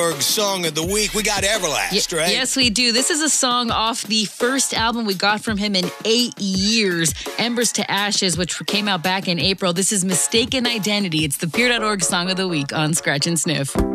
Song of the week. We got Everlast, right? Yes, we do. This is a song off the first album we got from him in 8 years, Embers to Ashes, which came out back in April. This is Mistaken Identity. It's the Peer.org Song of the Week on Scratch and Sniff.